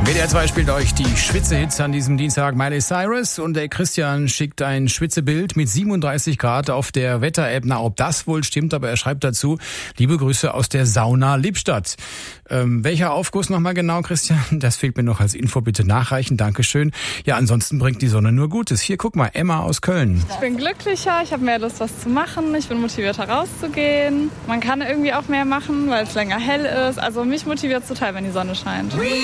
WDR 2 spielt euch die Schwitze-Hits an diesem Dienstag. Miley Cyrus und der Christian schickt ein Schwitzebild mit 37 Grad auf der Wetter-App. Na, ob das wohl stimmt, aber er schreibt dazu, liebe Grüße aus der Sauna Lippstadt. Welcher Aufguss nochmal genau, Christian? Das fehlt mir noch als Info, bitte nachreichen. Dankeschön. Ja, ansonsten bringt die Sonne nur Gutes. Hier, guck mal, Emma aus Köln. Ich bin glücklicher, ich habe mehr Lust, was zu machen. Ich bin motivierter, rauszugehen. Man kann irgendwie auch mehr machen, weil es länger hell ist. Also mich motiviert es total, wenn die Sonne scheint.